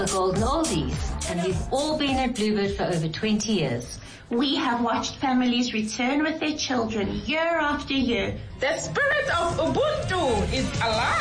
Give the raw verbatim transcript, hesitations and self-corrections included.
The Golden Oldies, and we've all been at Bluebird for over twenty years. We have watched families return with their children year after year. The spirit of Ubuntu is alive.